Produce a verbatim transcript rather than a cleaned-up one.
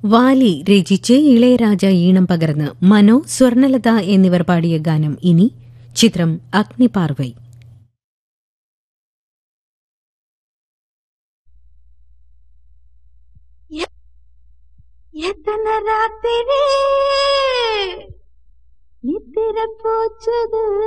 Valley രചിച്ച് ഇളയരാജ ഈണം പകർന്ന് മനോ, സ്വർണലത എന്നിവർ പാടിയ ഗാനം ഇനി. ചിത്രം അഗ്നിപാർവൈ. எத்தனை ராத்திரி நித்திர போச்சுது